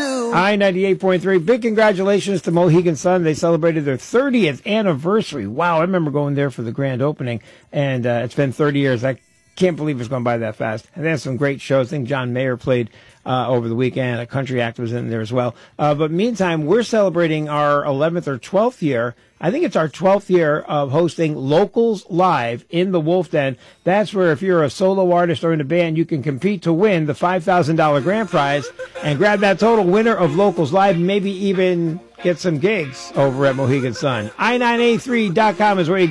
I-98.3. Big congratulations to Mohegan Sun. They celebrated their 30th anniversary. Wow, I remember going there for the grand opening, and it's been 30 years. I can't believe it's gone by that fast. And they had some great shows. I think John Mayer played over the weekend. A country act was in there as well. But meantime, we're celebrating our 11th or 12th year. I think it's our 12th year of hosting Locals Live in the Wolf Den. That's where if you're a solo artist or in a band, you can compete to win the $5,000 grand prize and grab that total winner of Locals Live, maybe even get some gigs over at Mohegan Sun. I983.com is where you